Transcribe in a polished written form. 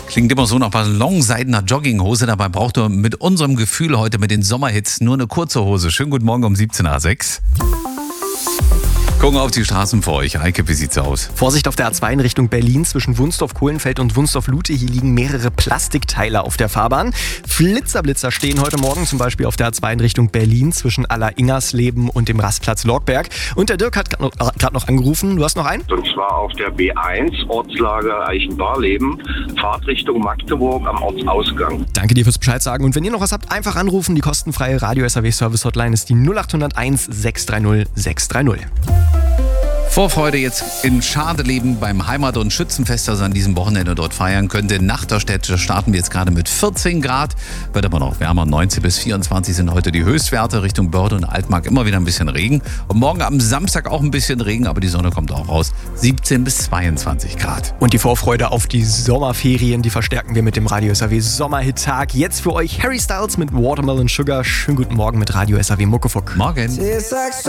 Klingt immer so nach ballonseidener Jogginghose. Dabei braucht ihr mit unserem Gefühl heute mit den Sommerhits nur eine kurze Hose. Schönen guten Morgen um 17:06 Uhr. Gucken auf die Straßen vor euch. Eike, wie sieht's aus? Vorsicht auf der A2 in Richtung Berlin zwischen Wunstorf-Kohlenfeld und Wunstorf-Lute. Hier liegen mehrere Plastikteile auf der Fahrbahn. Flitzer stehen heute Morgen zum Beispiel auf der A2 in Richtung Berlin zwischen Aller-Ingersleben und dem Rastplatz Lorgberg. Und der Dirk hat gerade noch angerufen. Du hast noch einen? Und zwar auf der B1, Ortslage Eichenbarleben, Fahrtrichtung Magdeburg am Ortsausgang. Danke dir fürs Bescheid sagen. Und wenn ihr noch was habt, einfach anrufen. Die kostenfreie Radio-SAW-Service-Hotline ist die 0801 630 630. Vorfreude jetzt in Schadeleben beim Heimat- und Schützenfest, das an diesem Wochenende dort feiern könnte. Nachterstädte starten wir jetzt gerade mit 14 Grad. Wird aber noch wärmer. 19 bis 24 sind heute die Höchstwerte. Richtung Börde und Altmark immer wieder ein bisschen Regen. Und morgen am Samstag auch ein bisschen Regen, aber die Sonne kommt auch raus. 17 bis 22 Grad. Und die Vorfreude auf die Sommerferien, die verstärken wir mit dem Radio SAW Sommerhit-Tag. Jetzt für euch Harry Styles mit Watermelon Sugar. Schönen guten Morgen mit Radio SAW Muckefuck. Morgen.